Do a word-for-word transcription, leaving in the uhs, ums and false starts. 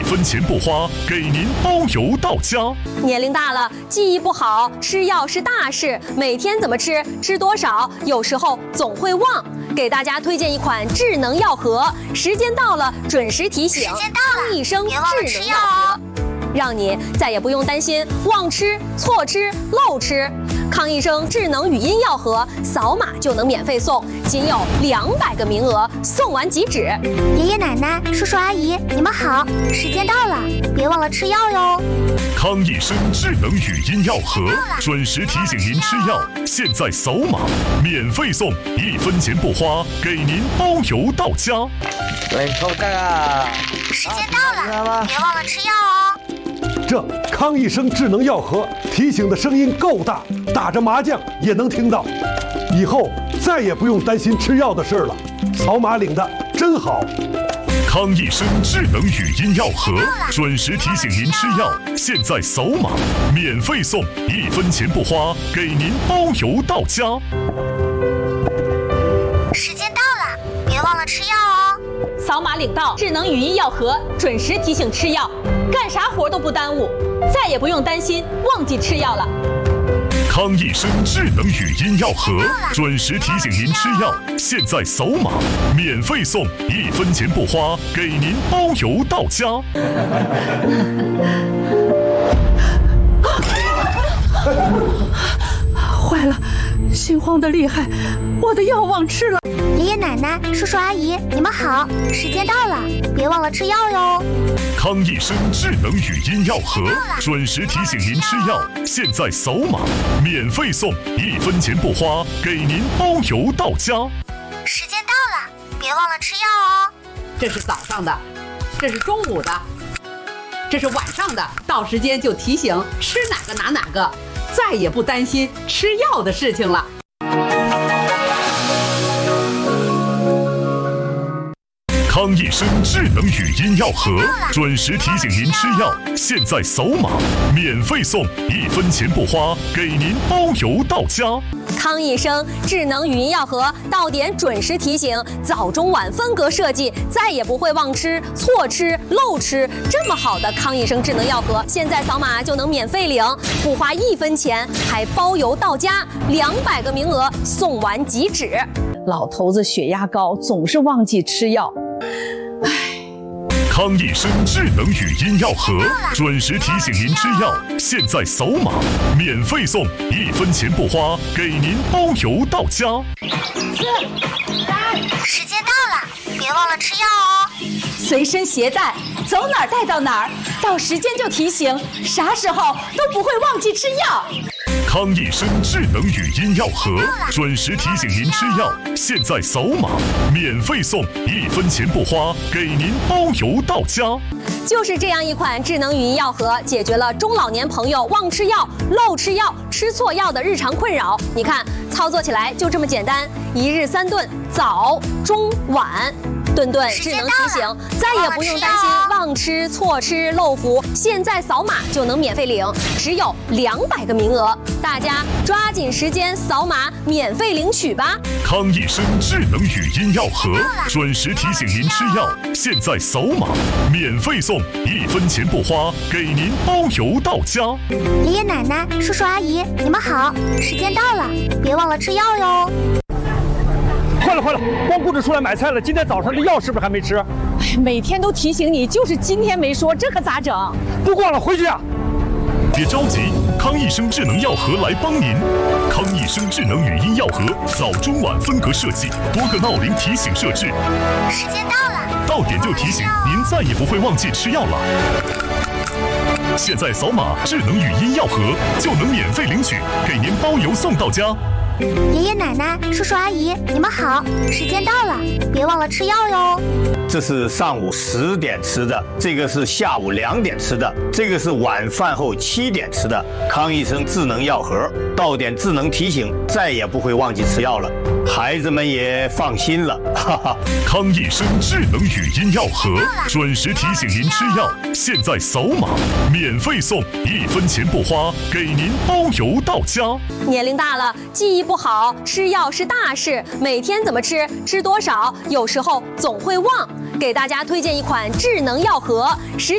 分钱不花，给您包邮到家。 年龄大了，记忆不好，吃药是大事，每天怎么吃，吃多少，有时候总会忘。给大家推荐一款智能药盒，时间到了准时提醒， 时间到了， 一生别忘了吃药智能药盒， 哦。 让你再也不用担心忘吃、错吃、漏吃。康医生智能语音药盒，扫码就能免费送，仅有两百个名额，送完即止。 爷爷奶奶、叔叔阿姨，你们好，时间到了，别忘了吃药哟。 康医生智能语音药盒，准时提醒您吃药，现在扫码免费送，一分钱不花，给您包邮到家。 喂，偷干啊！ 时间到了，别忘了吃药哦。 这康医生智能药盒提醒的声音够大，打着麻将也能听到。以后再也不用担心吃药的事了，扫码领的真好。 康医生智能语音药盒，准时提醒您吃药，现在扫码免费送，一分钱不花，给您包邮到家。 时间到了，别忘了吃药哦。 扫码领到智能语音药盒，准时提醒吃药，干啥活都不耽误，再也不用担心忘记吃药了。 康医生智能语音药盒，准时提醒您吃药，现在扫码免费送，一分钱不花，给您包邮到家。 坏了，心慌的厉害，我的药忘吃了。 爷爷奶奶、叔叔阿姨，你们好，时间到了，别忘了吃药哟。 康医生智能语音药盒，准时提醒您吃药，现在扫码免费送，一分钱不花，给您包邮到家。 时间到了，别忘了吃药哦。 这是早上的，这是中午的，这是晚上的，到时间就提醒吃哪个拿哪个，再也不担心吃药的事情了。 康医生智能语音药盒，准时提醒您吃药，现在扫码免费送，一分钱不花，给您包邮到家。 康医生智能语音药盒，到点准时提醒，早中晚分隔设计，再也不会忘吃、错吃、漏吃。这么好的康医生智能药盒，现在扫码就能免费领，不花一分钱，还包邮到家，两百个名额，送完即止。 老头子血压高，总是忘记吃药。 康医生智能语音药盒，准时提醒您吃药，现在扫码免费送，一分钱不花，给您包邮到家。 时间到了，别忘了吃药哦。 随身携带，走哪儿带到哪儿，到时间就提醒，啥时候都不会忘记吃药。 康医生智能语音药盒，准时提醒您吃药，现在扫码免费送，一分钱不花，给您包邮到家。 就是这样一款智能语音药盒，解决了中老年朋友忘吃药、漏吃药、吃错药的日常困扰。你看，操作起来就这么简单，一日三顿，早、中、晚。顿顿智能提醒，再也不用担心忘吃、错吃、漏服。现在扫码就能免费领，只有两百个名额，大家抓紧时间扫码免费领取吧。 康医生智能语音药盒，准时提醒您吃药，现在扫码免费送，一分钱不花，给您包邮到家。 爷爷奶奶、叔叔阿姨，你们好，时间到了，别忘了吃药哟。 快了快了，光顾着出来买菜了，今天早上的药是不是还没吃？ 哎呀，每天都提醒你，就是今天没说，这可咋整？ 不逛了，回去啊！ 别着急，康医生智能药盒来帮您。康医生智能语音药盒，早中晚分隔设计，多个闹铃提醒设置。 时间到了， 到点就提醒，您再也不会忘记吃药了。现在扫码智能语音药盒就能免费领取，给您包邮送到家。 爷爷奶奶、叔叔阿姨，你们好，时间到了，别忘了吃药哟。 这是上午十点吃的，这个是下午两点吃的，这个是晚饭后七点吃的。康医生智能药盒，到点智能提醒，再也不会忘记吃药了，孩子们也放心了。哈哈， 康医生智能语音药盒，准时提醒您吃药，现在扫码免费送，一分钱不花，给您包邮到家。 年龄大了，记忆不好，吃药是大事，每天怎么吃，吃多少，有时候总会忘。给大家推荐一款智能药盒，时